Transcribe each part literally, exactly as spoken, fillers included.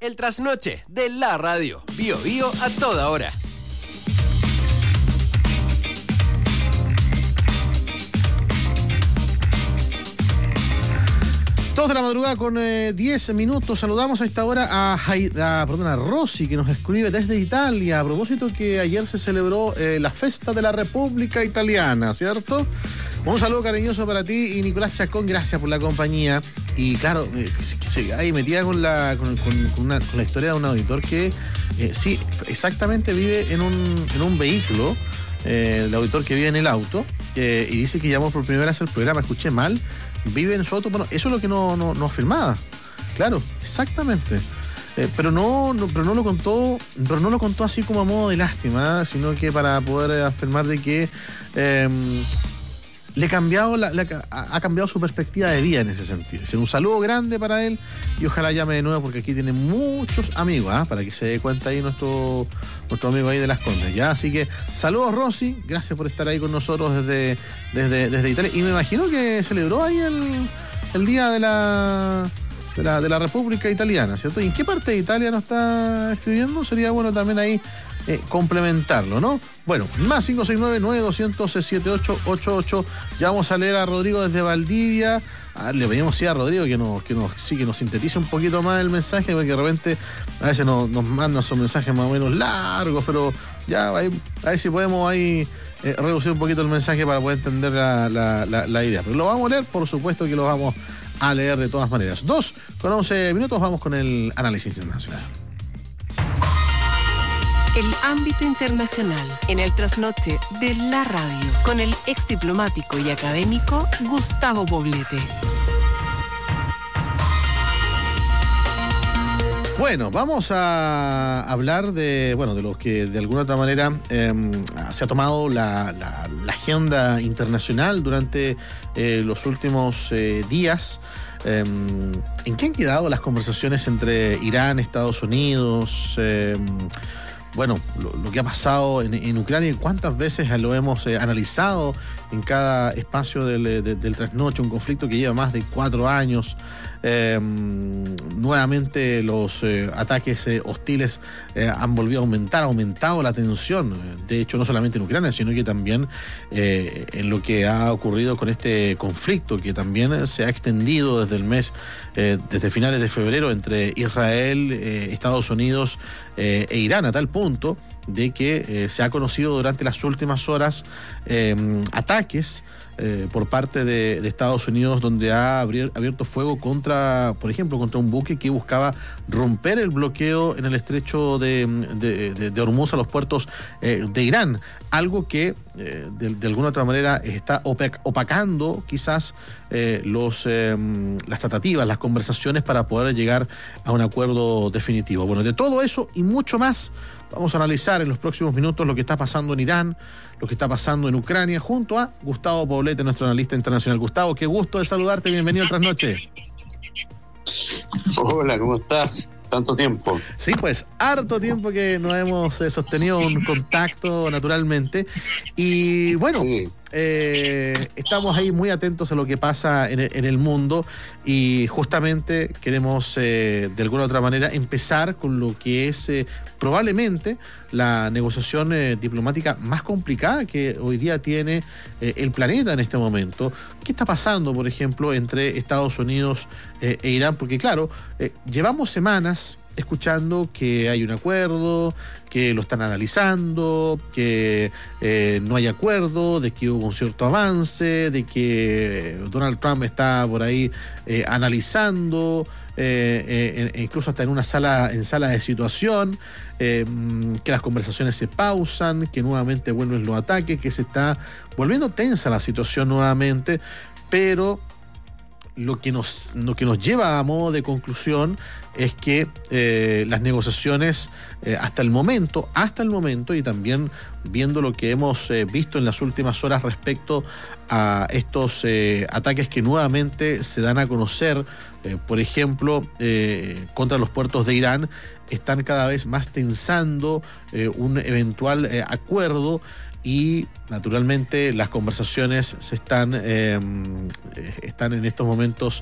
El trasnoche de la radio. Bio Bio a toda hora. Dos de la madrugada con eh, diez minutos. Saludamos a esta hora a, a, perdón, a Rosy, que nos escribe desde Italia. A propósito que ayer se celebró eh, la Festa de la República Italiana, ¿cierto? Un saludo cariñoso para ti y Nicolás Chacón, gracias por la compañía. Y claro, eh, se, ahí metida con la, con, con, con, una, con la historia de un auditor que eh, sí, exactamente vive en un, en un vehículo, eh, el auditor que vive en el auto, eh, y dice que llamó por primera vez al programa, escuché mal, vive en su auto. Bueno, eso es lo que no, no, no afirmaba. Claro, exactamente. Eh, pero no, no, pero no lo contó, pero no lo contó así como a modo de lástima, ¿eh? Sino que para poder afirmar de que eh, le cambiado la, la, ha cambiado su perspectiva de vida en ese sentido. Es un saludo grande para él y ojalá llame de nuevo porque aquí tiene muchos amigos, ¿eh? Para que se dé cuenta ahí nuestro, nuestro amigo ahí de Las Condes, ¿ya? Así que saludos, Rosy, gracias por estar ahí con nosotros desde, desde, desde Italia. Y me imagino que celebró ahí el, el día de la, de la de la República Italiana, ¿cierto? ¿Y en qué parte de Italia nos está escribiendo? Sería bueno también ahí Eh, complementarlo, ¿no? Bueno, más cinco seis nueve, nueve dos cero cero, siete ocho ocho ocho. Ya vamos a leer a Rodrigo desde Valdivia. A ver, le pedimos sí a Rodrigo que nos, que nos, sí, que nos sintetice un poquito más el mensaje, porque de repente a veces nos, nos mandan esos mensajes más o menos largos, pero ya ahí, a ver si podemos ahí eh, reducir un poquito el mensaje para poder entender la, la, la, la idea. Pero lo vamos a leer, por supuesto que lo vamos a leer de todas maneras. Dos con once minutos, vamos con el análisis internacional. El ámbito internacional en el trasnoche de la radio con el ex diplomático y académico Gustavo Poblete. Bueno, vamos a hablar de, bueno, de los que de alguna otra manera eh, se ha tomado la, la, la agenda internacional durante eh, los últimos eh, días. Eh, ¿En qué han quedado las conversaciones entre Irán, Estados Unidos? Eh, Bueno, lo, lo que ha pasado en, en Ucrania, cuántas veces lo hemos eh, analizado en cada espacio del, de, del trasnoche, un conflicto que lleva más de cuatro años. Eh, nuevamente los eh, ataques eh, hostiles eh, han volvido a aumentar, ha aumentado la tensión, de hecho no solamente en Ucrania, sino que también eh, en lo que ha ocurrido con este conflicto, que también se ha extendido desde el mes, eh, desde finales de febrero, entre Israel, eh, Estados Unidos eh, e Irán, a tal punto de que eh, se ha conocido durante las últimas horas eh, ataques eh, por parte de, de Estados Unidos, donde ha abrir, abierto fuego contra, por ejemplo, contra un buque que buscaba romper el bloqueo en el estrecho de, de, de, de Hormuz a los puertos eh, de Irán, algo que eh, de, de alguna otra manera está opac- opacando quizás eh, los, eh, las tratativas, las conversaciones para poder llegar a un acuerdo definitivo. Bueno, de todo eso y mucho más vamos a analizar en los próximos minutos lo que está pasando en Irán, lo que está pasando en Ucrania, junto a Gustavo Poblete, nuestro analista internacional. Gustavo, qué gusto de saludarte, bienvenido a Trasnoche. Hola, ¿cómo estás? Tanto tiempo. Sí, pues, harto tiempo que nos hemos eh, sostenido un contacto naturalmente. Y bueno, sí. eh, estamos ahí muy atentos a lo que pasa en el, en el mundo y justamente queremos eh, de alguna u otra manera empezar con lo que es eh, probablemente la negociación eh, diplomática más complicada que hoy día tiene eh, el planeta en este momento. ¿Qué está pasando, por ejemplo, entre Estados Unidos eh, e Irán? Porque claro, eh, llevamos semanas escuchando que hay un acuerdo, que lo están analizando, que eh, no hay acuerdo, de que hubo un cierto avance, de que Donald Trump está por ahí eh, analizando, eh, eh, incluso hasta en una sala, en sala de situación, eh, que las conversaciones se pausan, que nuevamente vuelven los ataques, que se está volviendo tensa la situación nuevamente, pero Lo que, nos, lo que nos lleva a modo de conclusión es que eh, las negociaciones eh, hasta el momento, hasta el momento y también viendo lo que hemos eh, visto en las últimas horas respecto a estos eh, ataques que nuevamente se dan a conocer, eh, por ejemplo, eh, contra los puertos de Irán, están cada vez más tensando eh, un eventual eh, acuerdo. y naturalmente las conversaciones se están, eh, están en estos momentos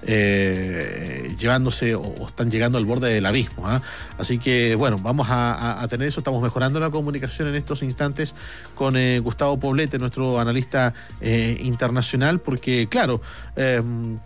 eh, llevándose o, o están llegando al borde del abismo, ¿eh? Así que bueno, vamos a, a, a tener eso. Estamos mejorando la comunicación en estos instantes con eh, Gustavo Poblete, nuestro analista eh, internacional, porque claro, eh,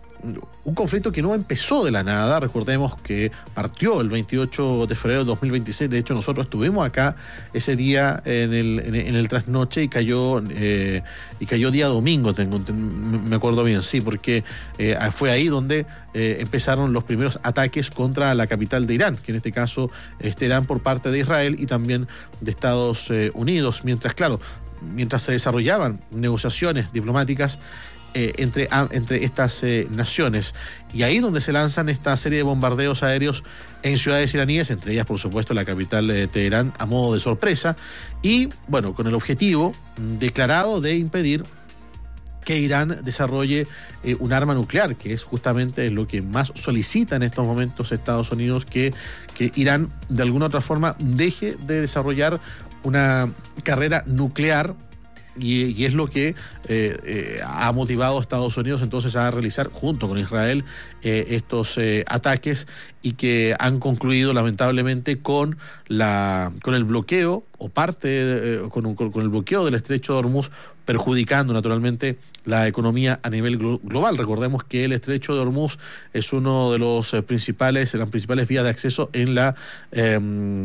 un conflicto que no empezó de la nada. Recordemos que partió el veintiocho de febrero de dos mil veintiséis. De hecho, nosotros estuvimos acá ese día en el, en, en el trasnoche y cayó eh, y cayó día domingo, tengo, me acuerdo bien, sí, porque eh, fue ahí donde eh, empezaron los primeros ataques contra la capital de Irán, que en este caso este Irán por parte de Israel y también de Estados eh, Unidos. Mientras, claro, mientras se desarrollaban negociaciones diplomáticas Eh, entre, a, entre estas eh, naciones, y ahí donde se lanzan esta serie de bombardeos aéreos en ciudades iraníes, entre ellas por supuesto la capital de Teherán, a modo de sorpresa, y bueno, con el objetivo declarado de impedir que Irán desarrolle eh, un arma nuclear, que es justamente lo que más solicita en estos momentos Estados Unidos, que, que Irán de alguna u otra forma deje de desarrollar una carrera nuclear. Y, y es lo que eh, eh, ha motivado a Estados Unidos entonces a realizar junto con Israel eh, estos eh, ataques, y que han concluido lamentablemente con la con el bloqueo o parte eh, con, un, con el bloqueo del estrecho de Hormuz, perjudicando naturalmente la economía a nivel glo- global. Recordemos que el estrecho de Hormuz es uno de los eh, principales, las principales vías de acceso en la eh,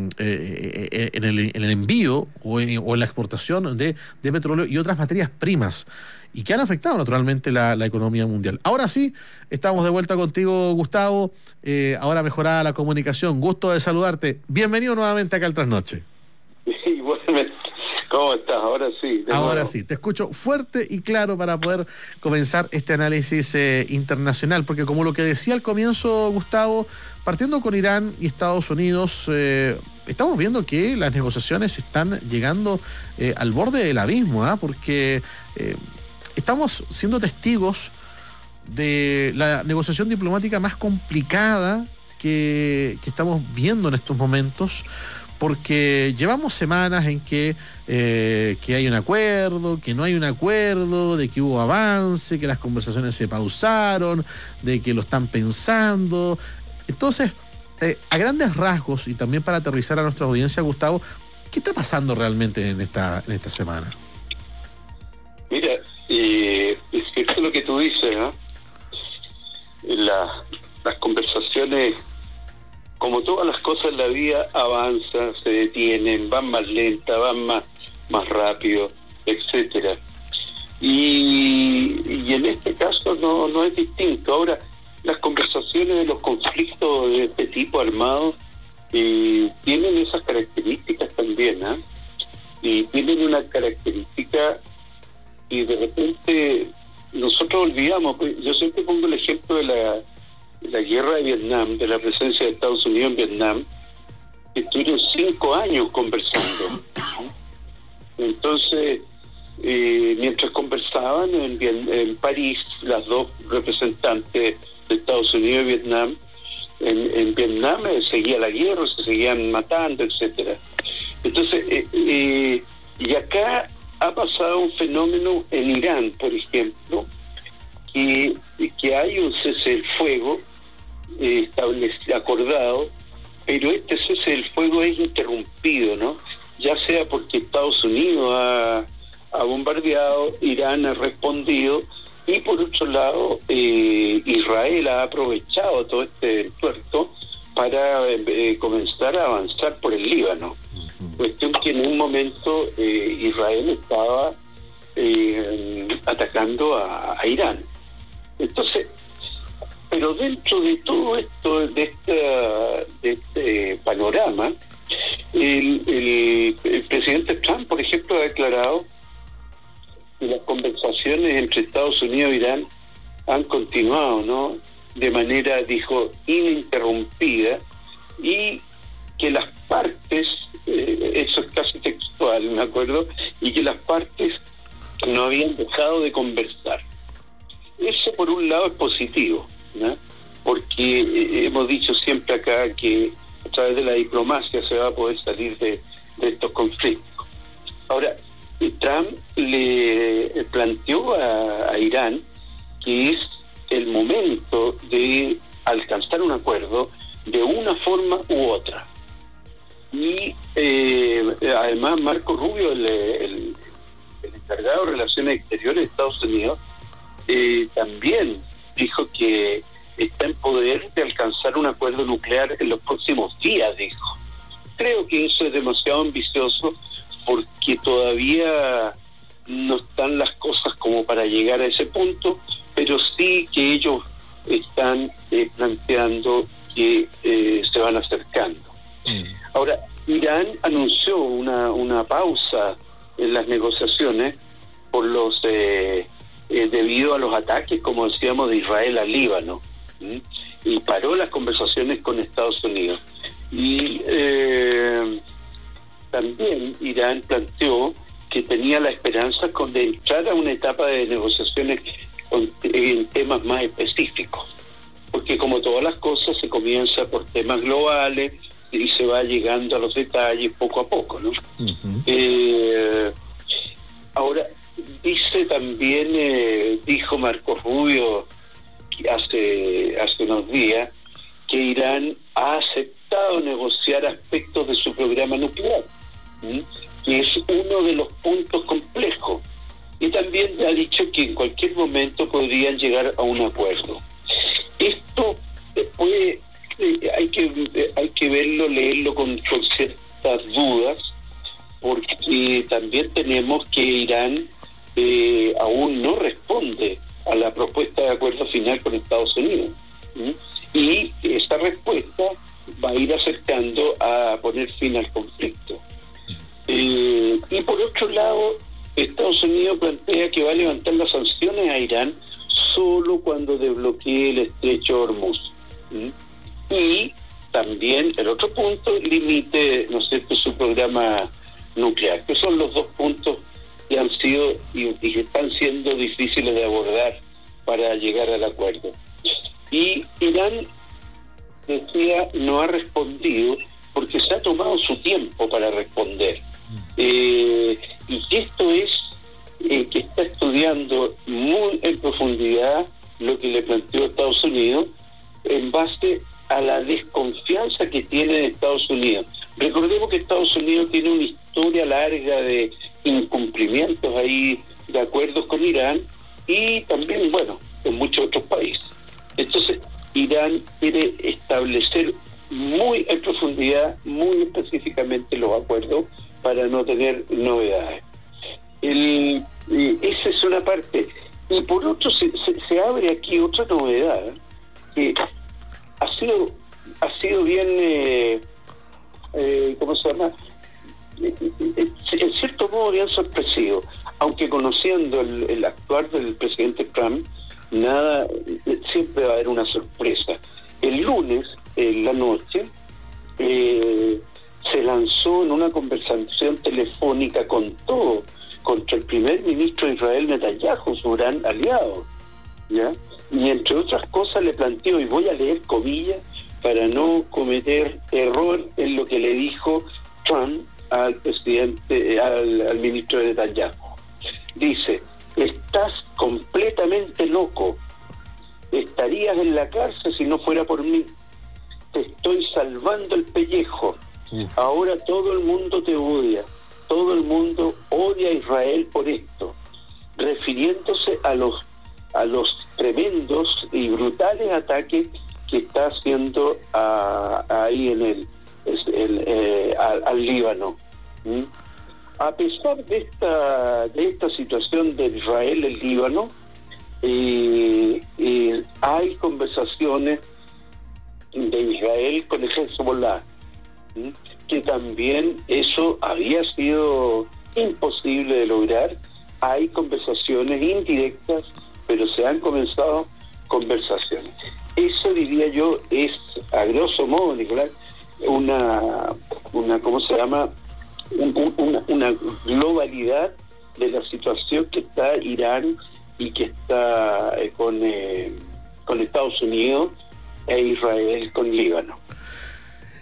eh, en, el, en el envío o en, o en la exportación de, de petróleo y otras materias primas, y que han afectado naturalmente la, la economía mundial. Ahora sí, estamos de vuelta contigo, Gustavo. Eh, ahora mejorada la comunicación. Gusto de saludarte. Bienvenido nuevamente acá al Trasnoche. Igualmente. ¿Cómo estás? Ahora sí. Ahora nuevo. sí, te escucho fuerte y claro para poder comenzar este análisis eh, internacional, porque como lo que decía al comienzo, Gustavo, partiendo con Irán y Estados Unidos, eh, estamos viendo que las negociaciones están llegando eh, al borde del abismo, ¿eh? porque eh, estamos siendo testigos de la negociación diplomática más complicada que, que estamos viendo en estos momentos, porque llevamos semanas en que, eh, que hay un acuerdo, que no hay un acuerdo, de que hubo avance, que las conversaciones se pausaron, de que lo están pensando. Entonces, eh, a grandes rasgos, y también para aterrizar a nuestra audiencia, Gustavo, ¿qué está pasando realmente en esta, en esta semana? Mira, eh, es cierto lo que tú dices, ¿no? La, las conversaciones, como todas las cosas en la vida, avanzan, se detienen, van más lentas, van más, más rápido, etcétera. Y, y en este caso no, no es distinto. Ahora, las conversaciones de los conflictos de este tipo armados eh, tienen esas características también, ¿eh? Y tienen una característica y de repente nosotros olvidamos. Pues yo siempre pongo el ejemplo de la la guerra de Vietnam, de la presencia de Estados Unidos en Vietnam, que estuvieron cinco años conversando. Entonces, eh, mientras conversaban en, en París, las dos representantes de Estados Unidos y Vietnam, en, en Vietnam eh, seguía la guerra, se seguían matando, etcétera. Entonces, eh, eh, y acá ha pasado un fenómeno en Irán, por ejemplo, que, que hay un cese del fuego eh, establecido, acordado, pero este cese del fuego es interrumpido, ¿no? Ya sea porque Estados Unidos ha, ha bombardeado, Irán ha respondido, y por otro lado eh, Israel ha aprovechado todo este tuerto para eh, comenzar a avanzar por el Líbano. Uh-huh. Cuestión que en un momento eh, Israel estaba eh, atacando a, a Irán. Entonces, pero dentro de todo esto, de este, de este panorama, el, el, el presidente Trump, por ejemplo, ha declarado que las conversaciones entre Estados Unidos e Irán han continuado, ¿no?, de manera, dijo, ininterrumpida, y que las partes, eh, eso es casi textual, me acuerdo, y que las partes no habían dejado de conversar. Eso por un lado es positivo, ¿no?, porque eh, hemos dicho siempre acá que a través de la diplomacia se va a poder salir de, de estos conflictos. Ahora, Trump le planteó a, a Irán que es el momento de alcanzar un acuerdo de una forma u otra. Y eh, además Marco Rubio, el, el, el encargado de Relaciones Exteriores de Estados Unidos, eh, también dijo que está en poder de alcanzar un acuerdo nuclear en los próximos días, dijo. Creo que eso es demasiado ambicioso porque todavía no están las cosas como para llegar a ese punto, pero sí que ellos están eh, planteando que eh, se van acercando. Mm. Ahora, Irán anunció una, una pausa en las negociaciones por los eh, eh, debido a los ataques, como decíamos, de Israel al Líbano, ¿sí? Y paró las conversaciones con Estados Unidos. Y eh, también Irán planteó que tenía la esperanza de entrar a una etapa de negociaciones con, en temas más específicos, porque como todas las cosas se comienza por temas globales y se va llegando a los detalles poco a poco, ¿no? Uh-huh. Eh, ahora, dice también, eh, dijo Marco Rubio hace, hace unos días, que Irán ha aceptado negociar aspectos de su programa nuclear, ¿sí? Que es uno de los puntos complejos. Y también ha dicho que en cualquier momento podrían llegar a un acuerdo. Esto puede, eh, hay que eh, hay que verlo, leerlo con, con ciertas dudas, porque también tenemos que Irán eh, aún no responde a la propuesta de acuerdo final con Estados Unidos, ¿sí? Y esta respuesta va a ir acercando a poner fin al conflicto. Eh, y por otro lado, Estados Unidos plantea que va a levantar las sanciones a Irán solo cuando desbloquee el estrecho Hormuz. ¿Sí? Y también el otro punto, limite, ¿no es cierto?, su programa nuclear, que son los dos puntos que han sido y, y están siendo difíciles de abordar para llegar al acuerdo. Y Irán, decía, no ha respondido porque se ha tomado su tiempo para responder. Eh, y esto es eh, que está estudiando muy en profundidad lo que le planteó Estados Unidos en base a la desconfianza que tiene de Estados Unidos. Recordemos que Estados Unidos tiene una historia larga de incumplimientos ahí de acuerdos con Irán y también, bueno, en muchos otros países. Entonces, Irán quiere establecer muy en profundidad, muy específicamente los acuerdos para no tener novedades. El, esa es una parte. Y por otro, se, se, se abre aquí otra novedad que ha sido ha sido bien, eh, eh, ¿cómo se llama? En cierto modo bien sorpresivo, aunque conociendo el, el actuar del presidente Trump, nada, siempre va a haber una sorpresa. El lunes, en la noche, eh, se lanzó en una conversación telefónica con todo contra el primer ministro de Israel, Netanyahu, su gran aliado, ¿ya? Y entre otras cosas le planteó, y voy a leer comillas para no cometer error en lo que le dijo Trump al presidente, al, al ministro de Netanyahu. Dice: estás completamente loco, estarías en la cárcel si no fuera por mí, te estoy salvando el pellejo, ahora todo el mundo te odia, todo el mundo odia a Israel por esto, refiriéndose a los a los tremendos y brutales ataques que está haciendo a, a ahí en el, el eh, al, al Líbano. ¿Mm? A pesar de esta de esta situación de Israel, el Líbano, eh, eh, hay conversaciones de Israel con el Hezbollah, ¿Mm? que también eso había sido imposible de lograr. Hay conversaciones indirectas, pero se han comenzado conversaciones. Eso, diría yo, es, a grosso modo, Nicolás, una, una ¿cómo se llama?, un, un, una, una globalidad de la situación que está Irán y que está eh, con, eh, con Estados Unidos e Israel con Líbano.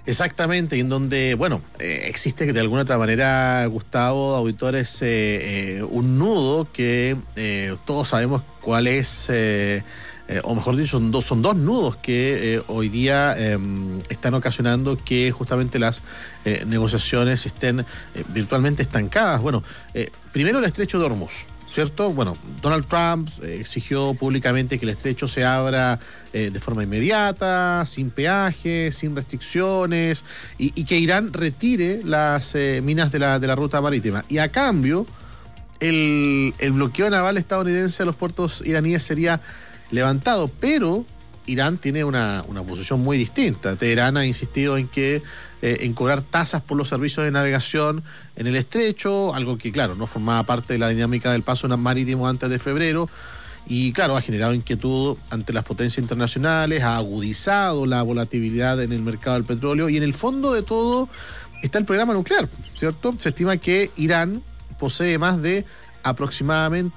Exactamente, y en donde, bueno, eh, existe de alguna otra manera, Gustavo, auditores, eh, eh, un nudo que eh, todos sabemos cuál es, eh, eh, o mejor dicho, son dos, son dos nudos que eh, hoy día eh, están ocasionando que justamente las eh, negociaciones estén eh, virtualmente estancadas. Bueno, eh, primero el estrecho de Hormuz, ¿cierto? Bueno, Donald Trump eh, exigió públicamente que el estrecho se abra eh, de forma inmediata, sin peaje, sin restricciones, y, y que Irán retire las eh, minas de la, de la ruta marítima. Y a cambio, el, el bloqueo naval estadounidense a los puertos iraníes sería levantado, pero Irán tiene una, una posición muy distinta. Teherán ha insistido en que eh, en cobrar tasas por los servicios de navegación en el estrecho, algo que, claro, no formaba parte de la dinámica del paso marítimo antes de febrero, y, claro, ha generado inquietud ante las potencias internacionales, ha agudizado la volatilidad en el mercado del petróleo, y en el fondo de todo está el programa nuclear, ¿cierto? Se estima que Irán posee más de aproximadamente